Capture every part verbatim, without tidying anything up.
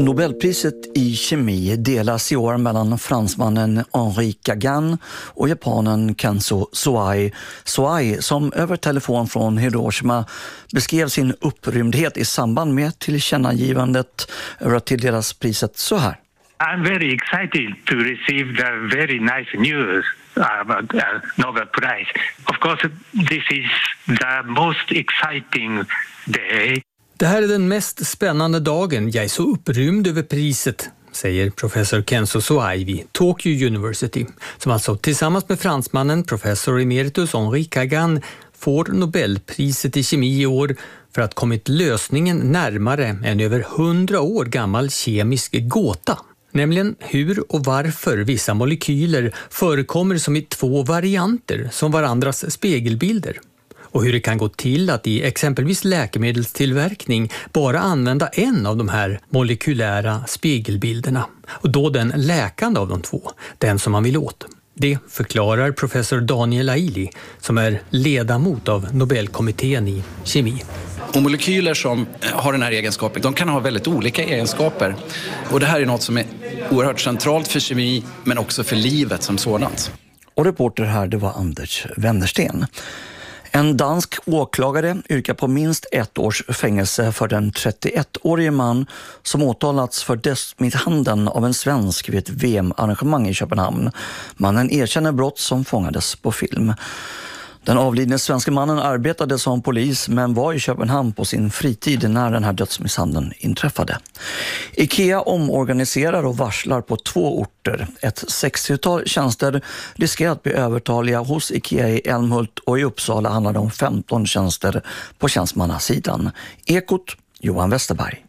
Nobelpriset i kemi delas i år mellan fransmannen Henri Kagan och japanen Kenzo Soai. Soai, som över telefon från Hiroshima beskrev sin upprymdhet i samband med tillkännagivandet över att tilldelas priset så här. I'm very excited to receive the very nice news about the Nobel Prize. Of course, this is the most exciting day. Det här är den mest spännande dagen. Jag är så upprymd över priset, säger professor Kenzo Soai vid Tokyo University, som alltså tillsammans med fransmannen professor emeritus Henri Kagan får Nobelpriset i kemi i år för att kommit lösningen närmare en över hundra år gammal kemisk gåta. Nämligen hur och varför vissa molekyler förekommer som i två varianter som varandras spegelbilder. Och hur det kan gå till att i exempelvis läkemedelstillverkning bara använda en av de här molekylära spegelbilderna. Och då den läkande av de två, den som man vill åt. Det förklarar professor Daniel Aili, som är ledamot av Nobelkommittén i kemi. Och molekyler som har den här egenskapen, de kan ha väldigt olika egenskaper. Och det här är något som är oerhört centralt för kemi, men också för livet som sådant. Och reporter här, det var Anders Wennersten. En dansk åklagare yrkar på minst ett års fängelse för den trettioettårige man som åtalats för dödsmisshandeln av en svensk vid ett V M-arrangemang i Köpenhamn. Mannen erkänner brott som fångades på film. Den avlidne svenska mannen arbetade som polis men var i Köpenhamn på sin fritid när den här dödsmisshandeln inträffade. IKEA omorganiserar och varslar på två orter. Ett sextiotal tjänster riskerar att bli övertaliga hos IKEA i Älmhult, och i Uppsala handlar det om femton tjänster på tjänstemannasidan. Ekot, Johan Westerberg.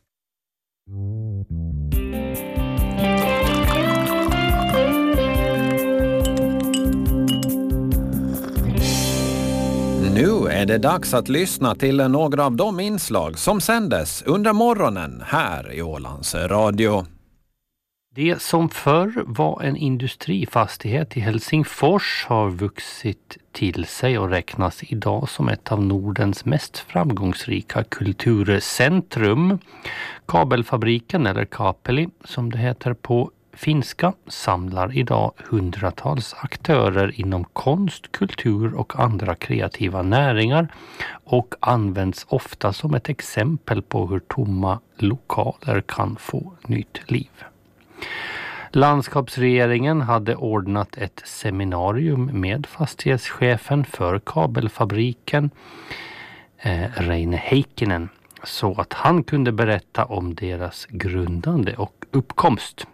Nu är det dags att lyssna till några av de inslag som sändes under morgonen här i Ålands Radio. Det som förr var en industrifastighet i Helsingfors har vuxit till sig och räknas idag som ett av Nordens mest framgångsrika kulturcentrum. Kabelfabriken, eller Kapeli som det heter på finska, samlar idag hundratals aktörer inom konst, kultur och andra kreativa näringar och används ofta som ett exempel på hur tomma lokaler kan få nytt liv. Landskapsregeringen hade ordnat ett seminarium med fastighetschefen för kabelfabriken, eh, Reine Heikkinen, så att han kunde berätta om deras grundande och uppkomst.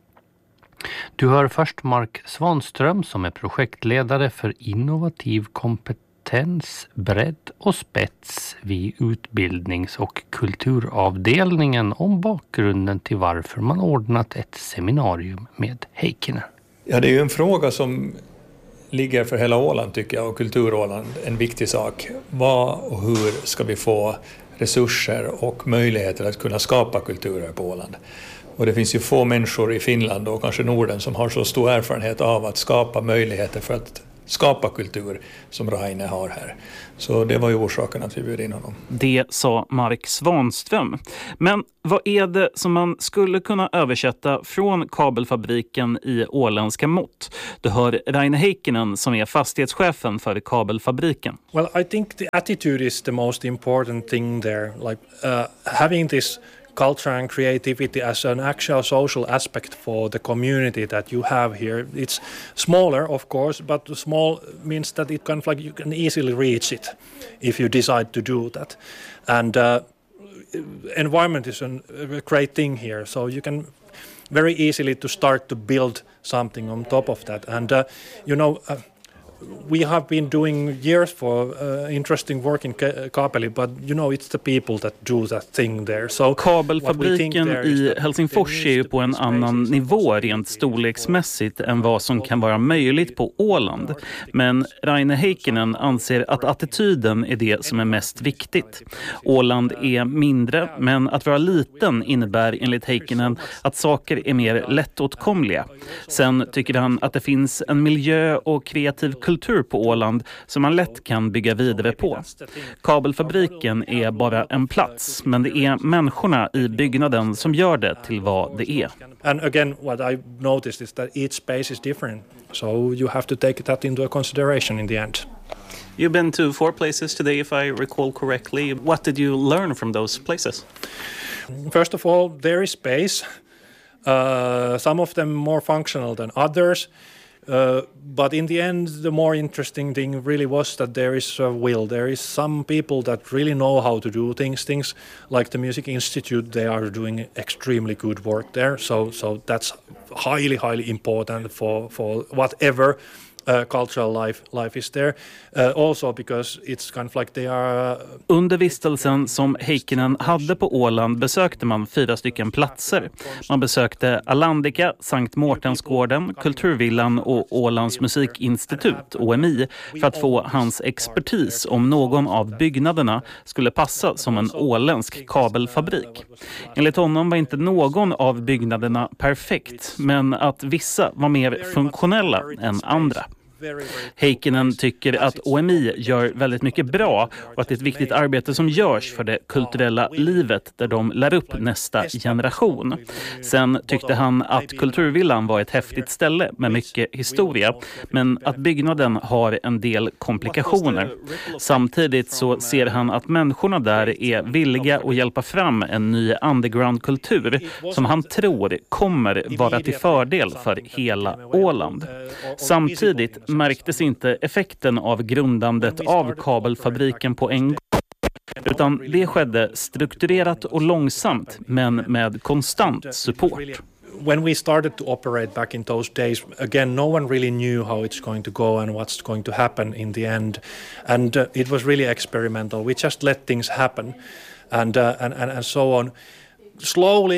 Du hör först Mark Svanström som är projektledare för innovativ kompetens, bredd och spets vid utbildnings- och kulturavdelningen om bakgrunden till varför man ordnat ett seminarium med Heikkinen. Ja, det är ju en fråga som ligger för hela Åland, tycker jag, och Kulturåland, en viktig sak. Vad och hur ska vi få resurser och möjligheter att kunna skapa kulturer på Åland? Och det finns ju få människor i Finland och kanske Norden som har så stor erfarenhet av att skapa möjligheter för att skapa kultur som Reine har här. Så det var ju orsaken att vi bjöd in honom. Det sa Mark Svanström. Men vad är det som man skulle kunna översätta från kabelfabriken i åländska mått? Du hör Reine Heikkinen som är fastighetschefen för kabelfabriken. Well, I think the attitude is the most important thing there. Like uh, having this culture and creativity as an actual social aspect for the community that you have here. It's smaller, of course, but small means that it can, like, you can easily reach it if you decide to do that. And uh, environment is an, a great thing here, so you can very easily to start to build something on top of that. And uh, you know. Uh, We have been doing years for uh, interesting work in Kapeli, but you know it's the people that do that thing there. So kabelfabriken i Helsingfors är ju på en annan nivå rent storleksmässigt än vad som kan vara möjligt på Åland. Men Reine Heikkinen anser att attityden är det som är mest viktigt. Åland är mindre, men att vara liten innebär enligt Heikkinen att saker är mer lättåtkomliga. Sen tycker han att det finns en miljö och kreativ kultur kultur på Åland som man lätt kan bygga vidare på. Kabelfabriken är bara en plats, men det är människorna i byggnaden som gör det till vad det är. And again, what I noticed is that each space is different, so you have to take that into a consideration in the end. You've been to four places today, if I recall correctly. What did you learn from those places? First of all, there is space. Uh, some of them more functional than others. Uh, but in the end, the more interesting thing really was that there is a will. There is some people that really know how to do things. Things like the Music Institute, they are doing extremely good work there. So, so that's highly, highly important for, for whatever Uh, cultural life life is there. Uh, also because it's kind of like they are... Uh... Under vistelsen som Heikkinen hade på Åland besökte man fyra stycken platser. Man besökte Alandica, Sankt Mårtensgården, Kulturvillan och Ålands musikinstitut, O M I, för att få hans expertis om någon av byggnaderna skulle passa som en åländsk kabelfabrik. Enligt honom var inte någon av byggnaderna perfekt, men att vissa var mer funktionella än andra. Heikkinen tycker att O M I gör väldigt mycket bra och att det är ett viktigt arbete som görs för det kulturella livet där de lär upp nästa generation. Sen tyckte han att Kulturvillan var ett häftigt ställe med mycket historia, men att byggnaden har en del komplikationer. Samtidigt så ser han att människorna där är villiga att hjälpa fram en ny undergroundkultur som han tror kommer vara till fördel för hela Åland. Samtidigt märktes inte effekten av grundandet av kabelfabriken på en gång, utan det skedde strukturerat och långsamt, men med konstant support. When we started to operate back in those days, again, no one really knew how it's going to go and what's going to happen in the end. And uh, it was really experimental. We just let things happen and, uh, and, and, and so on. Slowly,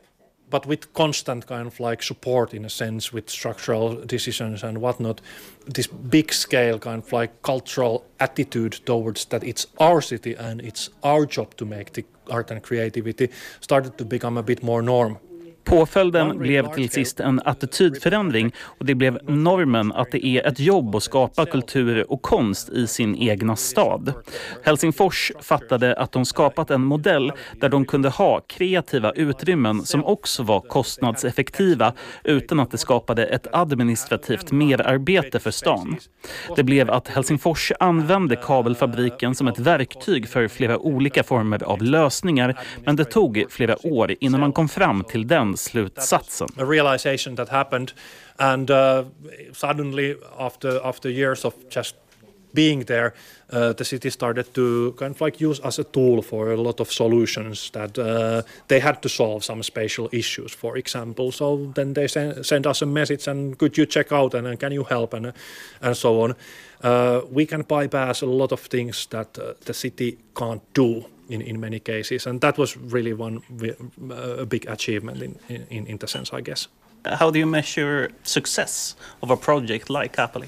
but with constant kind of like support in a sense, with structural decisions and whatnot, this big scale kind of like cultural attitude towards that it's our city and it's our job to make the art and creativity started to become a bit more norm. Påföljden blev till sist en attitydförändring och det blev normen att det är ett jobb att skapa kultur och konst i sin egna stad. Helsingfors fattade att de skapat en modell där de kunde ha kreativa utrymmen som också var kostnadseffektiva utan att det skapade ett administrativt merarbete för stan. Det blev att Helsingfors använde kabelfabriken som ett verktyg för flera olika former av lösningar, men det tog flera år innan man kom fram till den slutsatsen. A realization that happened, and uh, suddenly after after years of just being there, uh, the city started to kind of like use as a tool for a lot of solutions that uh, they had to solve some spatial issues, for example. So then they send, send us a message and could you check out and, and can you help and and so on. Uh, we can bypass a lot of things that uh, the city can't do in, in many cases, and that was really one uh, a big achievement in, in, in the sense, I guess. How do you measure success of a project like Kapeli?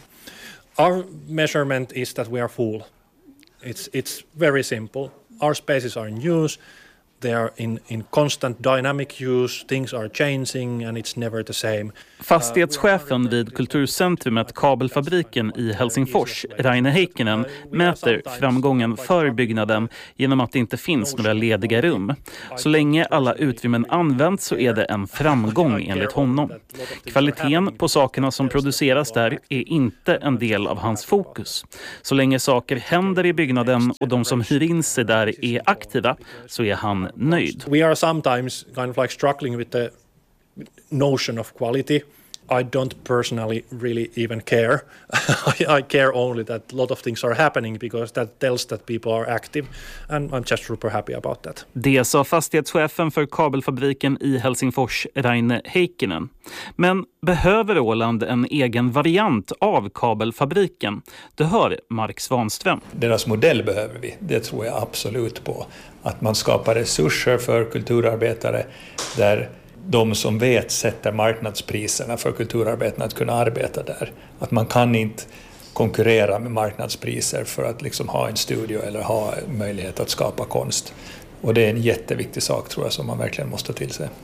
Our measurement is that we are full. It's it's very simple. Our spaces are in use. They are in, in constant dynamic use. Things are changing and it's never the same. Fastighetschefen vid Kulturcentrumet Kabelfabriken i Helsingfors, Raine Heikkinen, mäter framgången för byggnaden genom att det inte finns några lediga rum. Så länge alla utrymmen används så är det en framgång enligt honom. Kvaliteten på sakerna som produceras där är inte en del av hans fokus. Så länge saker händer i byggnaden och de som hyr in sig där är aktiva så är han nöjd. We are sometimes kind of like struggling with the notion of quality. I don't personally really even care. I, I care only that a lot of things are happening because that tells that people are active, and I'm just super happy about that. Det sa fastighetschefen för kabelfabriken i Helsingfors, Raine Heikkinen. Men behöver Åland en egen variant av kabelfabriken? Det hör Mark Svanström. Deras modell behöver vi, det tror jag absolut på. Att man skapar resurser för kulturarbetare där de som vet sätter marknadspriserna för kulturarbetarna att kunna arbeta där. Att man kan inte konkurrera med marknadspriser för att liksom ha en studio eller ha möjlighet att skapa konst. Och det är en jätteviktig sak tror jag som man verkligen måste till sig.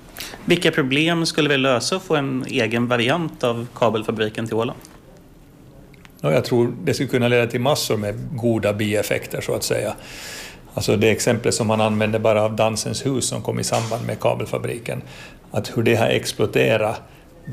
Vilka problem skulle vi lösa och få en egen variant av kabelfabriken till Åland? Och jag tror det skulle kunna leda till massor med goda bieffekter så att säga. Alltså det exempel som man använde bara av Dansens hus som kom i samband med kabelfabriken. Att hur det har exploaterat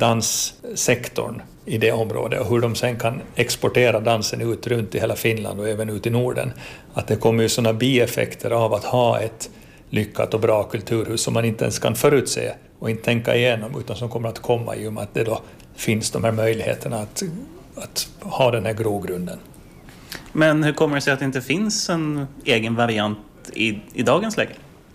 danssektorn i det området och hur de sen kan exportera dansen ut runt i hela Finland och även ut i Norden. Att det kommer ju sådana bieffekter av att ha ett lyckat och bra kulturhus som man inte ens kan förutse och inte tänka igenom utan som kommer att komma i och med att det då finns de här möjligheterna att, att ha den här grogrunden. Men hur kommer det sig att det inte finns en egen variant i, i dagens läge?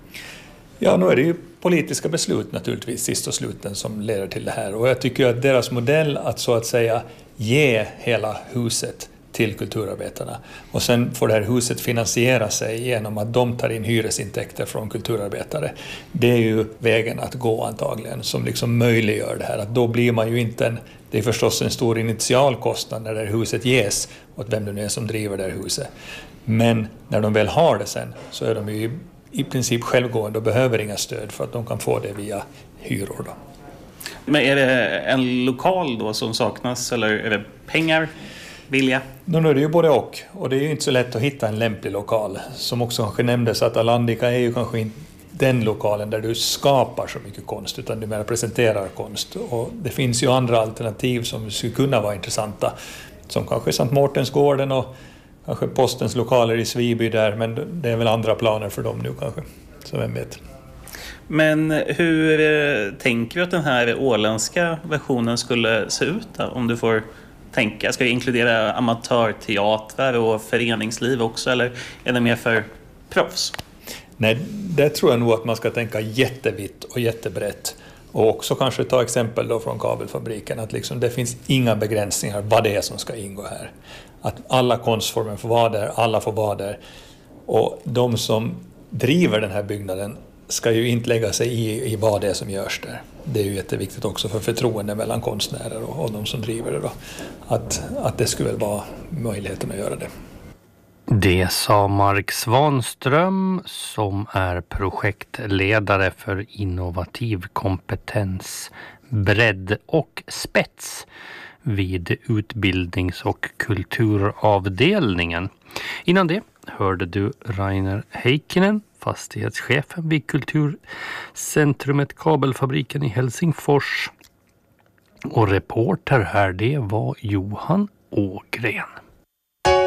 Ja, nu är det ju politiska beslut naturligtvis sist och sluten som leder till det här. Och jag tycker att deras modell att så att säga ge hela huset till kulturarbetarna och sen får det här huset finansiera sig genom att de tar in hyresintäkter från kulturarbetare. Det är ju vägen att gå antagligen som liksom möjliggör det här. Att då blir man ju inte en, det är förstås en stor initialkostnad när det här huset ges åt vem det nu är som driver det här huset. Men när de väl har det sen så är de ju i princip självgående och behöver inga stöd för att de kan få det via hyror då. Men är det en lokal då som saknas eller är det pengar, vilja? Nu är det ju både och. Och det är ju inte så lätt att hitta en lämplig lokal. Som också kanske nämndes att Alandica är ju kanske inte den lokalen där du skapar så mycket konst utan du mer presenterar konst. Och det finns ju andra alternativ som skulle kunna vara intressanta. Som kanske Sankt Mårtensgården och kanske postens lokaler i Sviby där, men det är väl andra planer för dem nu kanske, så vem vet. Men hur eh, tänker du att den här åländska versionen skulle se ut då, om du får tänka? Ska vi inkludera amatörteatrar och föreningsliv också, eller är det mer för proffs? Nej, det tror jag nog att man ska tänka jättevitt och jättebrett. Och också kanske ta exempel då från kabelfabriken, att liksom det finns inga begränsningar vad det är som ska ingå här. Att alla konstformer får vara där, alla får vara där. Och de som driver den här byggnaden ska ju inte lägga sig i, i vad det är som görs där. Det är ju jätteviktigt också för förtroende mellan konstnärer och, och de som driver det då. Att, att det skulle väl vara möjligheten att göra det. Det sa Mark Svanström som är projektledare för innovativ kompetens, bredd och spets vid utbildnings- och kulturavdelningen. Innan det hörde du Rainer Heikkinen, fastighetschefen vid Kulturcentrumet Kabelfabriken i Helsingfors. Och reporter här, det var Johan Ågren.